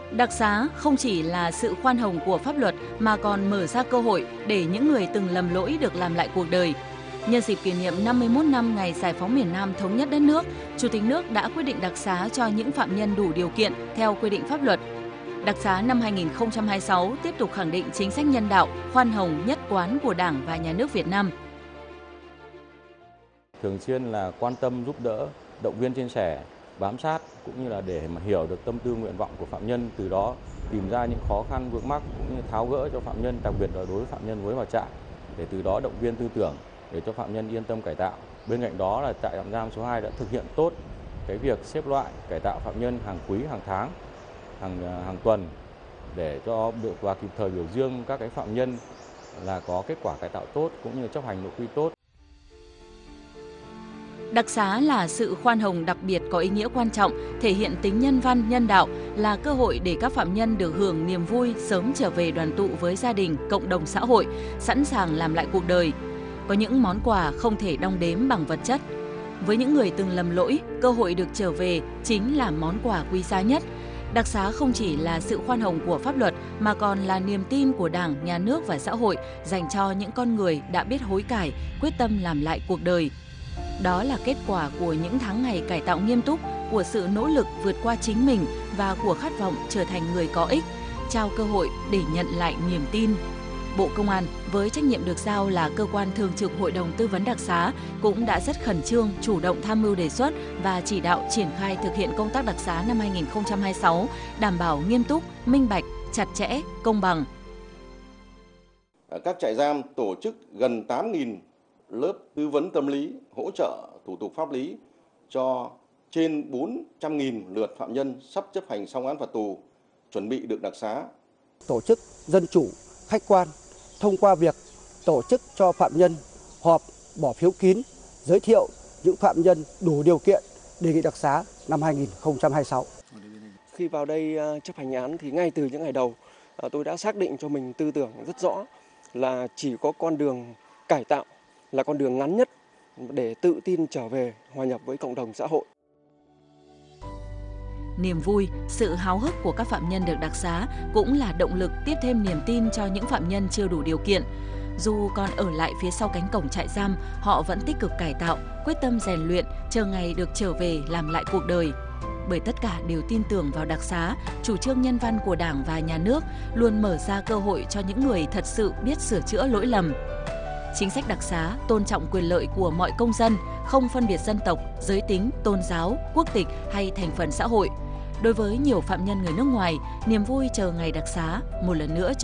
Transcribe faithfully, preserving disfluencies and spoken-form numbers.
Đặc xá không chỉ là sự khoan hồng của pháp luật mà còn mở ra cơ hội để những người từng lầm lỗi được làm lại cuộc đời. Nhân dịp kỷ niệm năm mươi mốt năm ngày giải phóng miền Nam thống nhất đất nước, Chủ tịch nước đã quyết định đặc xá cho những phạm nhân đủ điều kiện theo quy định pháp luật. Đặc xá năm hai nghìn không trăm hai mươi sáu tiếp tục khẳng định chính sách nhân đạo, khoan hồng nhất quán của Đảng và Nhà nước Việt Nam. Thường xuyên là quan tâm giúp đỡ, động viên chia sẻ, bám sát cũng như là để mà hiểu được tâm tư nguyện vọng của phạm nhân, từ đó tìm ra những khó khăn vướng mắc cũng như tháo gỡ cho phạm nhân, đặc biệt là đối với phạm nhân mới vào trại, để từ đó động viên tư tưởng để cho phạm nhân yên tâm cải tạo. Bên cạnh đó là trại tạm giam số hai đã thực hiện tốt cái việc xếp loại cải tạo phạm nhân hàng quý, hàng tháng, hàng hàng tuần để cho được và kịp thời biểu dương các cái phạm nhân là có kết quả cải tạo tốt cũng như chấp hành nội quy tốt. Đặc xá là sự khoan hồng đặc biệt có ý nghĩa quan trọng, thể hiện tính nhân văn, nhân đạo, là cơ hội để các phạm nhân được hưởng niềm vui sớm trở về đoàn tụ với gia đình, cộng đồng xã hội, sẵn sàng làm lại cuộc đời. Có những món quà không thể đong đếm bằng vật chất. Với những người từng lầm lỗi, cơ hội được trở về chính là món quà quý giá nhất. Đặc xá không chỉ là sự khoan hồng của pháp luật mà còn là niềm tin của Đảng, Nhà nước và xã hội dành cho những con người đã biết hối cải, quyết tâm làm lại cuộc đời. Đó là kết quả của những tháng ngày cải tạo nghiêm túc, của sự nỗ lực vượt qua chính mình và của khát vọng trở thành người có ích, trao cơ hội để nhận lại niềm tin. Bộ Công an với trách nhiệm được giao là cơ quan thường trực Hội đồng Tư vấn đặc xá cũng đã rất khẩn trương, chủ động tham mưu đề xuất và chỉ đạo triển khai thực hiện công tác đặc xá năm hai nghìn không trăm hai mươi sáu, đảm bảo nghiêm túc, minh bạch, chặt chẽ, công bằng. Các trại giam tổ chức gần tám nghìn lớp tư vấn tâm lý, hỗ trợ thủ tục pháp lý cho trên bốn trăm nghìn lượt phạm nhân sắp chấp hành xong án phạt tù, chuẩn bị được đặc xá. Tổ chức dân chủ, khách quan, thông qua việc tổ chức cho phạm nhân họp bỏ phiếu kín, giới thiệu những phạm nhân đủ điều kiện đề nghị đặc xá năm hai nghìn không trăm hai mươi sáu. Khi vào đây chấp hành án thì ngay từ những ngày đầu tôi đã xác định cho mình tư tưởng rất rõ là chỉ có con đường cải tạo là con đường ngắn nhất để tự tin trở về hòa nhập với cộng đồng xã hội. Niềm vui, sự háo hức của các phạm nhân được đặc xá cũng là động lực tiếp thêm niềm tin cho những phạm nhân chưa đủ điều kiện. Dù còn ở lại phía sau cánh cổng trại giam, họ vẫn tích cực cải tạo, quyết tâm rèn luyện, chờ ngày được trở về làm lại cuộc đời. Bởi tất cả đều tin tưởng vào đặc xá, chủ trương nhân văn của Đảng và Nhà nước luôn mở ra cơ hội cho những người thật sự biết sửa chữa lỗi lầm. Chính sách đặc xá tôn trọng quyền lợi của mọi công dân, không phân biệt dân tộc, giới tính, tôn giáo, quốc tịch hay thành phần xã hội. Đối với nhiều phạm nhân người nước ngoài, niềm vui chờ ngày đặc xá một lần nữa